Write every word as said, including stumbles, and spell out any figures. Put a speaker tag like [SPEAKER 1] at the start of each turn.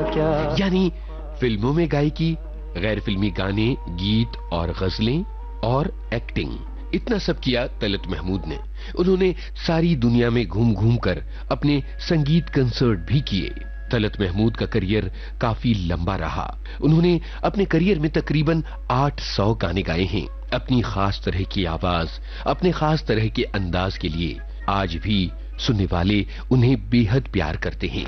[SPEAKER 1] क्या।
[SPEAKER 2] यानी फिल्मों में गायकी, गैर फिल्मी गाने, गीत और गजलें और एक्टिंग, इतना सब किया तलत महमूद ने। उन्होंने सारी दुनिया में घूम घूम कर अपने संगीत कंसर्ट भी किए। तलत महमूद का करियर काफी लंबा रहा। उन्होंने अपने करियर में तकरीबन आठ सौ गाने गाए हैं। अपनी खास तरह की आवाज, अपने खास तरह के अंदाज के लिए आज भी सुनने वाले उन्हें बेहद प्यार करते हैं।